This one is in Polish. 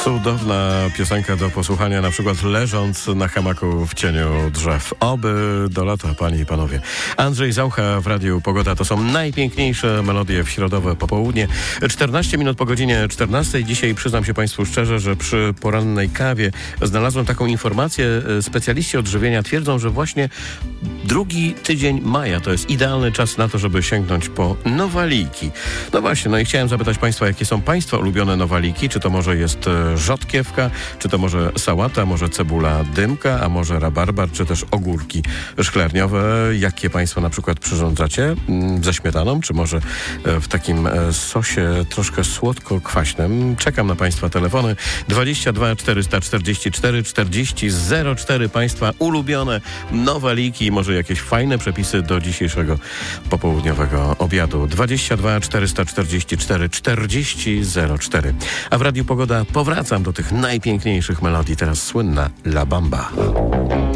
Cudowna piosenka do posłuchania, na przykład leżąc na hamaku w cieniu drzew. Oby do lata, panie i panowie. Andrzej Zaucha w Radiu Pogoda. To są najpiękniejsze melodie w środowe popołudnie. 14 minut po godzinie 14. Dzisiaj przyznam się państwu szczerze, że przy porannej kawie znalazłem taką informację. Specjaliści odżywienia twierdzą, że właśnie drugi tydzień maja to jest idealny czas na to, żeby sięgnąć po nowaliki. No właśnie, no i chciałem zapytać państwa, jakie są państwa ulubione nowaliki? Czy to może jest rzodkiewka, czy to może sałata, może cebula dymka, a może rabarbar, czy też ogórki szklarniowe. Jakie państwo na przykład przyrządzacie? Ze śmietaną, czy może w takim sosie troszkę słodko-kwaśnym? Czekam na państwa telefony. 22 444 40 04. Państwa ulubione nowaliki, może jakieś fajne przepisy do dzisiejszego popołudniowego obiadu. 22 444 40 04. A w Radiu Pogoda powracam do tych najpiękniejszych melodii. Teraz słynna La Bamba.